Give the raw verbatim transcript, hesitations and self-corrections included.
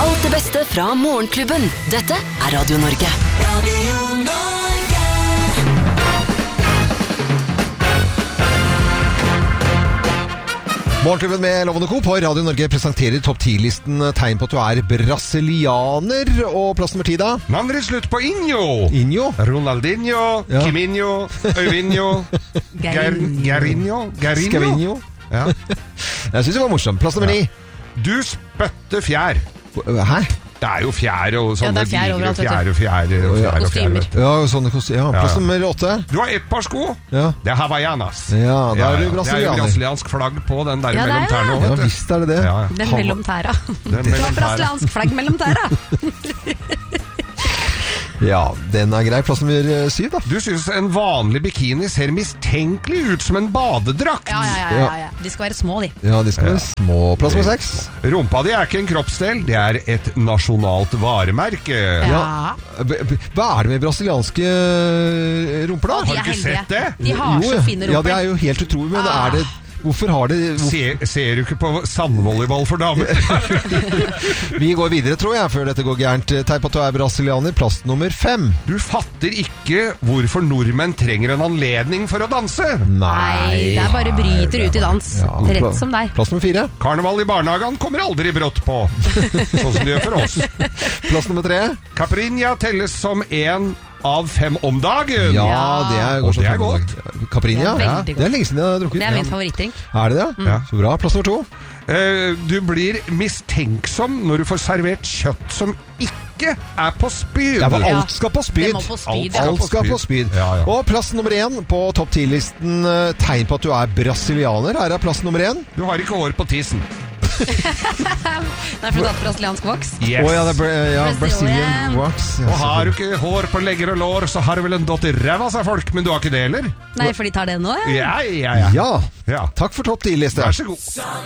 Alt det beste fra Morgenklubben. Dette er Radio Norge. Radio Norge. Morgenklubben med Lovende Co. på Radio Norge presenterer topp ti-listen tegn på at du er brasilianer. Og plass nummer ti da? Navnet er slutt på Inho. Inho? Ronaldinho, Ja. Kiminho, Øyvinho, Ger- Gerinho, Gerinho. Skavinho? Ja. Jeg synes det var morsomt. Plass nummer ni. Du spøtte fjær. Hæ? Det er jo fjær og sånne Ja, det er fjær digre overalt, vet du. fjær og fjær og fjær og fjær. Kostymer. Ja, sånne kostymer. Ja, plass Ja. nummer åtte. Du har ett par sko. Ja. Det er Havaianas. Ja, da er du Det er jo brasilianer. brasiliansk flagg på den der Ja, det er mellom det. tærne. Ja, vet du. visst er det det. Ja, ja. Den Hav- mellom tæra. Den Det var mellom tærne. brasiliansk flagg mellom tæra. Ja, den er grei. Plass nummer eh, syv da. Du synes en vanlig bikini ser mistenkelig ut som en badedrakt. Ja, ja, ja, ja, ja. De skal være små, de. Ja, de skal være små. Plass nummer seks. Rumpa di er ikke en kroppsdel, det er et nasjonalt varemerke. Ja. B- b- Hva er det med brasilianske eh, rumper da? Å, de Har er du ikke heldige. sett det? De har Jo, så fine Ja, det rumper. er jo helt utrolig, men Ah. er det... Hvorfor har det... Hvor, Se, ser du ikke på sandvolleyball for damer? vi går videre, tror jeg, før dette går gærent. Tegn på at du er brasilianer. Plass nummer fem. Du fatter ikke hvorfor nordmenn trenger en anledning for å danse. Nei, det er bare bryter ut i dans. Ja, pla- Rett som deg. Plass nummer fire. Karneval i barnehagen kommer aldri brått på, sånn som det gjør for oss. Plass nummer tre. Caprinha telles som en av fem om dagen. Ja, det er, Og går det er sånn godt. dag. Caprinha? Det er Ja, veldig det er lenge siden jeg har drukket. Det er min Ja. favorittdrink. Er det det? Ja. Så bra. Plass nummer to. Eh, du blir mistenksom når du får servert kjøtt som ikke er på spyd. Ja, for Ja. alt skal på spyd. Det må på spyd, Alt ja. Alt skal på spyd. Ja, ja. Og plass nummer én på topp ti-listen, eh, tegn på at du er brasilianer. Her er plass nummer én. Du har ikke hår på tissen. Nei, for du har hatt brasiliansk voks. Yes. Å ja, det er bra- ja, Brazilian Brazilian. wax. Ja, Og har du ikke hår på legger og lår, så har du vel en dott i ræva, sa folk. Men du har ikke det heller? Nei, for de tar det nå, ja. Ja, ja, ja. ja. Ja. Takk for topp ti-liste. Vær så god.